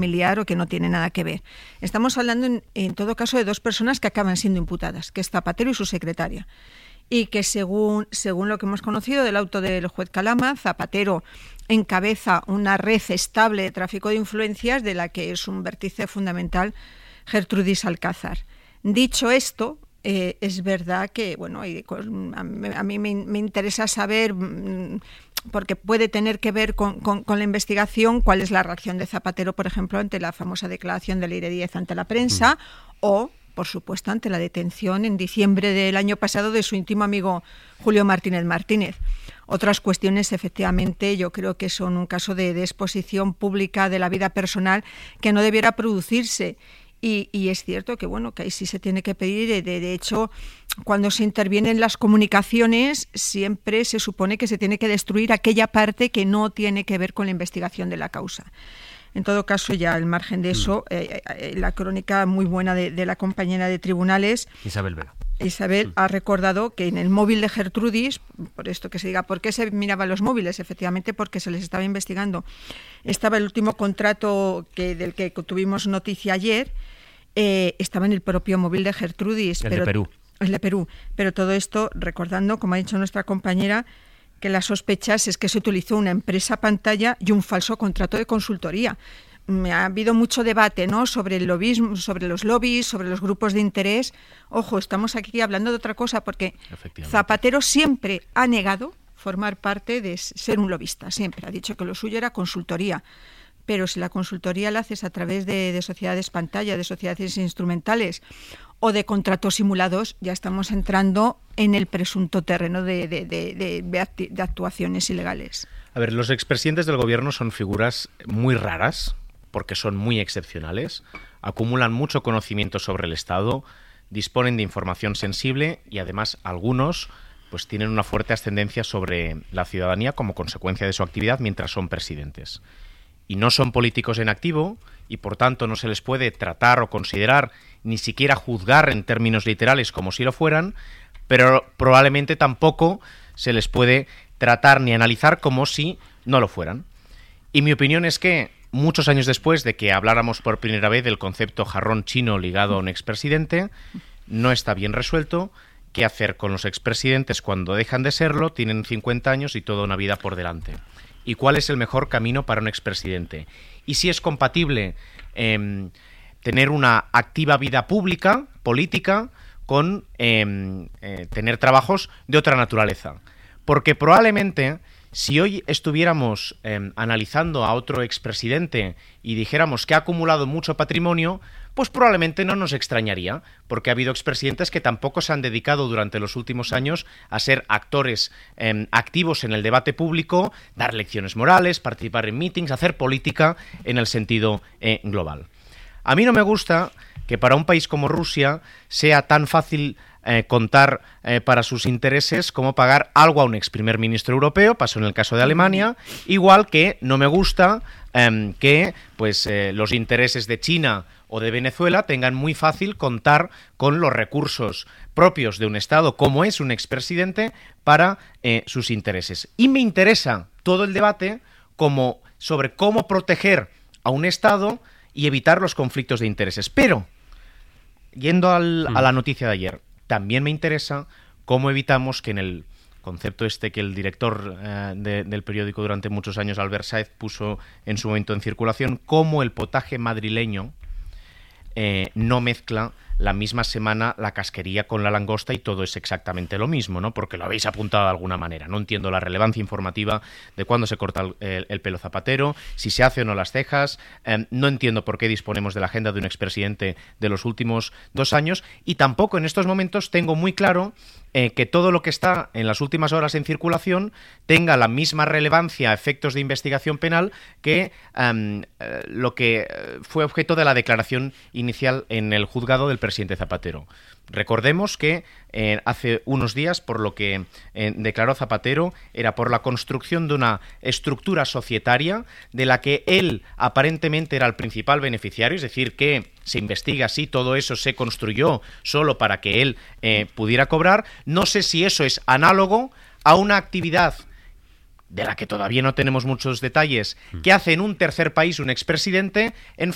familiar o que no tiene nada que ver. Estamos hablando en todo caso de dos personas que acaban siendo imputadas, que es Zapatero y su secretaria. Y que según lo que hemos conocido del auto del juez Calama, Zapatero encabeza una red estable de tráfico de influencias de la que es un vértice fundamental Gertrudis Alcázar. Dicho esto, es verdad que a mí me interesa saber, porque puede tener que ver con la investigación, cuál es la reacción de Zapatero, por ejemplo, ante la famosa declaración de Leire Díez ante la prensa, o por supuesto, ante la detención en diciembre del año pasado de su íntimo amigo Julio Martínez Martínez. Otras cuestiones, efectivamente, yo creo que son un caso de exposición pública de la vida personal que no debiera producirse. Y es cierto que, que ahí sí se tiene que pedir. De hecho, cuando se interviene en las comunicaciones, siempre se supone que se tiene que destruir aquella parte que no tiene que ver con la investigación de la causa. En todo caso, ya al margen de eso, la crónica muy buena de la compañera de tribunales, Isabel Vela. Isabel ha recordado que en el móvil de Gertrudis, por esto que se diga, ¿por qué se miraban los móviles? Efectivamente, porque se les estaba investigando. Estaba el último contrato del que tuvimos noticia ayer, estaba en el propio móvil de Gertrudis. El de Perú. Pero todo esto, recordando, como ha dicho nuestra compañera, que las sospechas es que se utilizó una empresa pantalla y un falso contrato de consultoría. Ha habido mucho debate, ¿no?, sobre el lobismo, sobre los lobbies, sobre los grupos de interés. Ojo, estamos aquí hablando de otra cosa, porque Zapatero siempre ha negado formar parte de ser un lobista, siempre ha dicho que lo suyo era consultoría. Pero si la consultoría la haces a través de sociedades pantalla, de sociedades instrumentales o de contratos simulados, ya estamos entrando en el presunto terreno de actuaciones ilegales. A ver, los expresidentes del gobierno son figuras muy raras, porque son muy excepcionales, acumulan mucho conocimiento sobre el Estado, disponen de información sensible y además algunos pues tienen una fuerte ascendencia sobre la ciudadanía como consecuencia de su actividad mientras son presidentes. Y no son políticos en activo y por tanto no se les puede tratar o considerar, ni siquiera juzgar en términos literales como si lo fueran, pero probablemente tampoco se les puede tratar ni analizar como si no lo fueran. Y mi opinión es que muchos años después de que habláramos por primera vez del concepto jarrón chino ligado a un expresidente, no está bien resuelto qué hacer con los expresidentes cuando dejan de serlo, tienen 50 años y toda una vida por delante. ¿Y cuál es el mejor camino para un expresidente? Y si es compatible tener una activa vida pública, política, con tener trabajos de otra naturaleza. Porque probablemente, si hoy estuviéramos analizando a otro expresidente y dijéramos que ha acumulado mucho patrimonio, pues probablemente no nos extrañaría, porque ha habido expresidentes que tampoco se han dedicado durante los últimos años a ser actores activos en el debate público, dar lecciones morales, participar en meetings, hacer política en el sentido global. A mí no me gusta que para un país como Rusia sea tan fácil contar para sus intereses como pagar algo a un ex primer ministro europeo, pasó en el caso de Alemania, igual que no me gusta que los intereses de China o de Venezuela tengan muy fácil contar con los recursos propios de un Estado como es un expresidente para sus intereses. Y me interesa todo el debate sobre cómo proteger a un Estado y evitar los conflictos de intereses. Pero, yendo a la noticia de ayer, también me interesa cómo evitamos que en el concepto que el director del periódico durante muchos años, Albert Sáez, puso en su momento en circulación, cómo el potaje madrileño no mezcla la misma semana la casquería con la langosta y todo es exactamente lo mismo, ¿no? Porque lo habéis apuntado de alguna manera. No entiendo la relevancia informativa de cuándo se corta el pelo Zapatero, si se hace o no las cejas. No entiendo por qué disponemos de la agenda de un expresidente de los últimos 2 años y tampoco en estos momentos tengo muy claro que todo lo que está en las últimas horas en circulación tenga la misma relevancia a efectos de investigación penal que lo que fue objeto de la declaración inicial en el juzgado del presidente Zapatero. Recordemos que hace unos días, por lo que declaró Zapatero, era por la construcción de una estructura societaria de la que él aparentemente era el principal beneficiario, es decir, que se investiga si todo eso se construyó solo para que él pudiera cobrar. No sé si eso es análogo a una actividad de la que todavía no tenemos muchos detalles, que hace en un tercer país un expresidente en